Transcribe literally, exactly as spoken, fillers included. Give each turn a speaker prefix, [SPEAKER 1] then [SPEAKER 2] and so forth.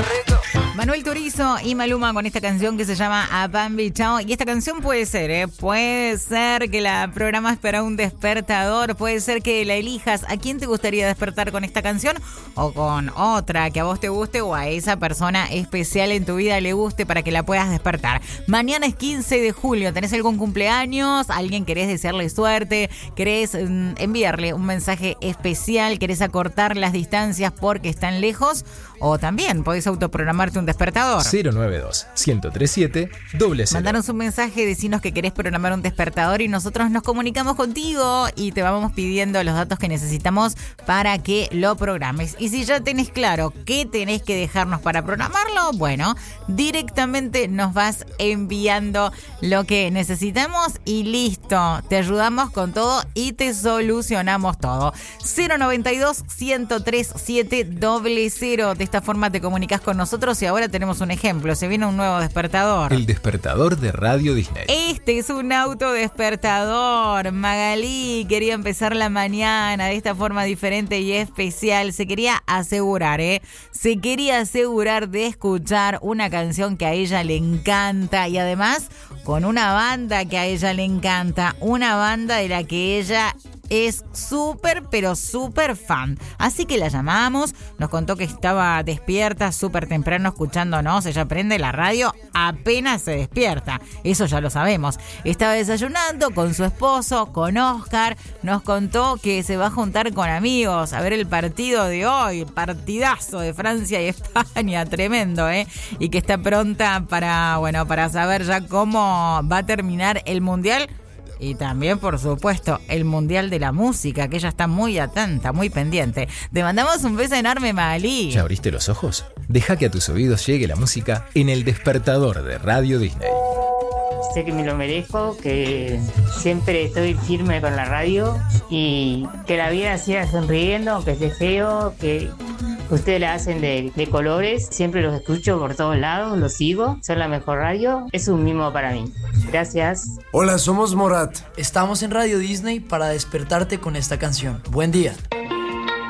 [SPEAKER 1] Manuel Turizo y Maluma con esta canción que se llama A Bambi Chao. Y esta canción puede ser, ¿eh? Puede ser que la programas para un despertador, puede ser que la elijas. ¿A quién te gustaría despertar con esta canción? O con otra que a vos te guste o a esa persona especial en tu vida le guste para que la puedas despertar. Mañana es quince de julio. ¿Tenés algún cumpleaños? ¿Alguien querés desearle suerte? ¿Querés mm, enviarle un mensaje especial? ¿Querés acortar las distancias porque están lejos? O también podés autoprogramarte un despertador.
[SPEAKER 2] cero nueve dos, uno cero tres siete, cero cero.
[SPEAKER 1] Mandanos un mensaje, decinos que querés programar un despertador y nosotros nos comunicamos contigo y te vamos pidiendo los datos que necesitamos para que lo programes. Y si ya tenés claro qué tenés que dejarnos para programarlo, bueno, directamente nos vas enviando lo que necesitamos y listo. Te ayudamos con todo y te solucionamos todo. cero nueve dos, uno cero tres siete, cero cero. De esta forma te comunicas con nosotros y ahora tenemos un ejemplo. Se viene un nuevo despertador.
[SPEAKER 2] El despertador de Radio Disney.
[SPEAKER 1] Este es un autodespertador. Magalí quería empezar la mañana de esta forma diferente y especial. Se quería asegurar, ¿eh? Se quería asegurar de escuchar una canción que a ella le encanta y además con una banda que a ella le encanta. Una banda de la que ella es súper, pero súper fan. Así que la llamamos, nos contó que estaba despierta súper temprano escuchándonos. Ella prende la radio apenas se despierta. Eso ya lo sabemos. Estaba desayunando con su esposo, con Oscar. Nos contó que se va a juntar con amigos a ver el partido de hoy. Partidazo de Francia y España. Tremendo, ¿eh? Y que está pronta para, bueno, para saber ya cómo va a terminar el Mundial. Y también, por supuesto, el Mundial de la Música, que ella está muy atenta, muy pendiente. Te mandamos un beso enorme, Magalí.
[SPEAKER 2] ¿Ya abriste los ojos? Deja que a tus oídos llegue la música en el despertador de Radio Disney.
[SPEAKER 3] Sé que me lo merezco, que siempre estoy firme con la radio y que la vida siga sonriendo, aunque esté feo, que ustedes la hacen de, de colores. Siempre los escucho por todos lados, los sigo. Son la mejor radio. Es un mimo para mí. Gracias.
[SPEAKER 4] Hola, somos Morat.
[SPEAKER 5] Estamos en Radio Disney para despertarte con esta canción. Buen día.